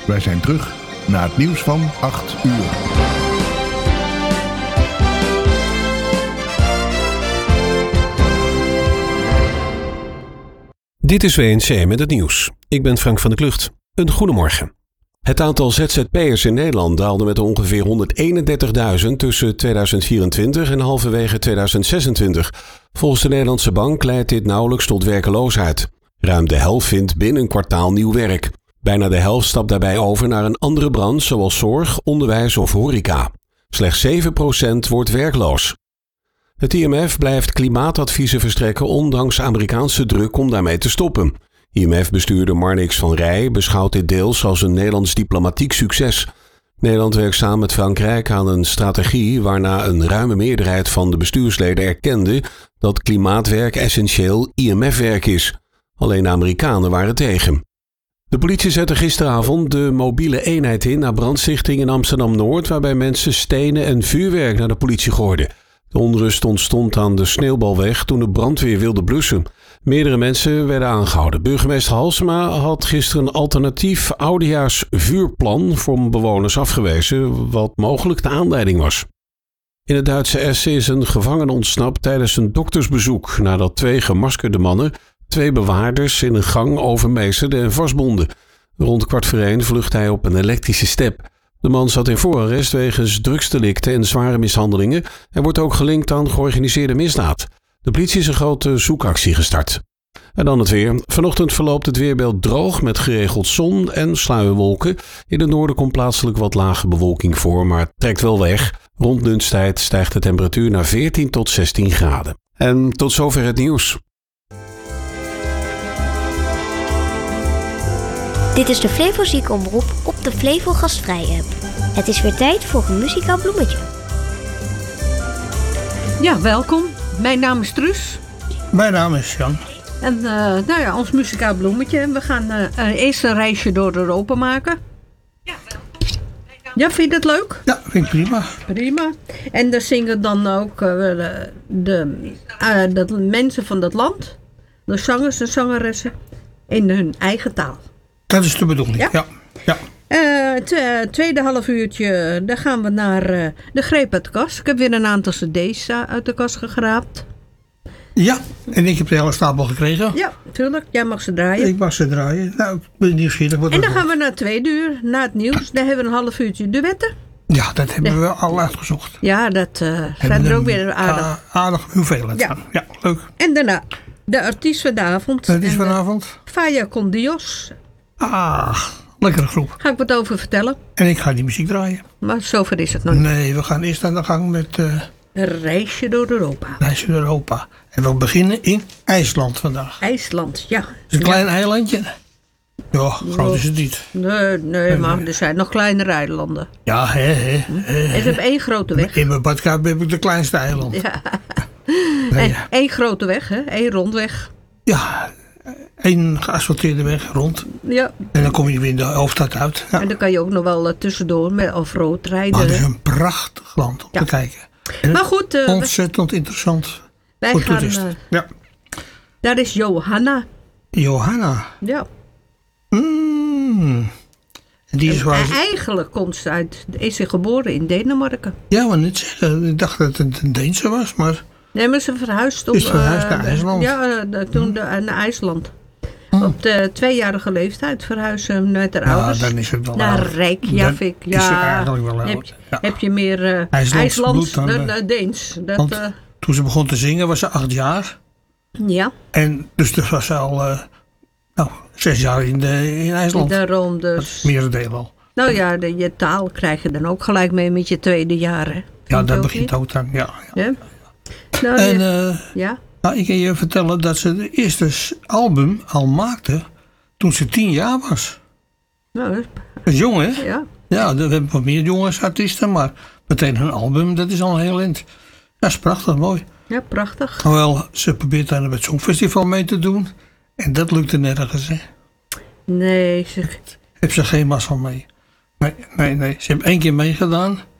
Wij zijn terug na het nieuws van 8 uur. Dit is WNC met het nieuws. Ik ben Frank van der Klucht. Een goedemorgen. Het aantal ZZP'ers in Nederland daalde met ongeveer 131.000 tussen 2024 en halverwege 2026. Volgens de Nederlandse Bank leidt dit nauwelijks tot werkeloosheid. Ruim de helft vindt binnen een kwartaal nieuw werk. Bijna de helft stapt daarbij over naar een andere branche zoals zorg, onderwijs of horeca. Slechts 7% wordt werkloos. Het IMF blijft klimaatadviezen verstrekken ondanks Amerikaanse druk om daarmee te stoppen. IMF-bestuurder Marnix van Rij beschouwt dit deels als een Nederlands diplomatiek succes. Nederland werkt samen met Frankrijk aan een strategie waarna een ruime meerderheid van de bestuursleden erkende dat klimaatwerk essentieel IMF-werk is. Alleen de Amerikanen waren tegen. De politie zette gisteravond de mobiele eenheid in na brandstichting in Amsterdam-Noord, waarbij mensen stenen en vuurwerk naar de politie gooiden. De onrust ontstond aan de Sneeuwbalweg toen de brandweer wilde blussen. Meerdere mensen werden aangehouden. Burgemeester Halsema had gisteren een alternatief oudejaarsvuurplan voor bewoners afgewezen, wat mogelijk de aanleiding was. In het Duitse Essen is een gevangene ontsnapt tijdens een doktersbezoek nadat 2 gemaskerde mannen 2 bewaarders in een gang overmeesterden en vastbonden. Rond 1:15 vluchtte hij op een elektrische step. De man zat in voorarrest wegens drugsdelicten en zware mishandelingen en wordt ook gelinkt aan georganiseerde misdaad. De politie is een grote zoekactie gestart. En dan het weer. Vanochtend verloopt het weerbeeld droog met geregeld zon en sluierwolken. In het noorden komt plaatselijk wat lage bewolking voor, maar het trekt wel weg. Rond lunchtijd stijgt de temperatuur naar 14 tot 16 graden. En tot zover het nieuws. Dit is de Flevo Ziekenomroep op de Flevo Gastvrij app. Het is weer tijd voor een muzikaal bloemetje. Ja, welkom. Mijn naam is Truus. Mijn naam is Jan. En ons muzikaal bloemetje. We gaan eerst een reisje door Europa maken. Ja, vind je dat leuk? Ja, vind ik prima. Prima. En daar zingen dan ook de mensen van dat land, de zangers en zangeressen, in hun eigen taal. Dat is de bedoeling, ja. Tweede half uurtje, dan gaan we naar de greep uit de kast. Ik heb weer een aantal cd's uit de kast gegraapt. Ja, en ik heb de hele stapel gekregen. Ja, tuurlijk. Jij mag ze draaien. Ik mag ze draaien. Nou, ik ben nieuwsgierig wat. En dan gaan we naar 2 uur, na het nieuws. Daar hebben we een half uurtje duetten. Ja, dat hebben we al uitgezocht. Ja, dat zijn er ook weer aardig. Aardig hoeveelheid van. Ja, leuk. En daarna, de artiest van de avond. Dat is vanavond? Faya con Dios. Lekkere groep. Ga ik wat over vertellen. En ik ga die muziek draaien. Maar zover is het nog niet. Nee, we gaan eerst aan de gang met een reisje door Europa. Reisje door Europa. En we beginnen in IJsland vandaag. IJsland, ja. Het is een klein eilandje. Ja, groot is het niet. Nee, maar er zijn nog kleinere eilanden. Ja, hè. En ze hebben 1 grote weg. In mijn badkuip heb ik de kleinste eiland. Ja. En 1 grote weg, hè? 1 rondweg. Ja, 1 geasfalteerde weg rond. Ja. En dan kom je weer in de hoofdstad uit. Ja. En dan kan je ook nog wel tussendoor met off-road rijden. Maar het is een prachtig land om te kijken. En maar goed. ontzettend interessant. Wij voor gaan. toeristen. Ja. Daar is Johanna. Johanna. Ja. En die is eigenlijk is ze geboren in Denemarken. Ja, maar niet zeggen. Ik dacht dat het een Deense was, maar. Nee, maar ze verhuisd naar IJsland. Ja, toen naar IJsland. Op de 2-jarige leeftijd verhuizen met haar ouders. Dan is het wel naar Reykjavik. Ja, is het eigenlijk wel heb je meer IJslands dan Deens. Want toen ze begon te zingen was ze 8 jaar. Ja. En dus was ze al 6 jaar in IJsland. Daarom dus. Merendeel al. Nou ja, je taal krijg je dan ook gelijk mee met je 2e jaar. Hè? Ja, dat begint ook dan. Ja. Nou, en ja? Nou, ik kan je vertellen dat ze de eerste album al maakte toen ze 10 jaar was. Nou, dat is jong, hè? Ja. Ja, we hebben wat meer jongensartiesten, maar meteen een album, dat is al een heel eind. Dat is prachtig, mooi. Ja, prachtig. Hoewel, ze probeert daar met het Songfestival mee te doen. En dat lukte nergens, hè? Nee, heb ze geen massa van mee. Nee. Ze heeft 1 keer meegedaan.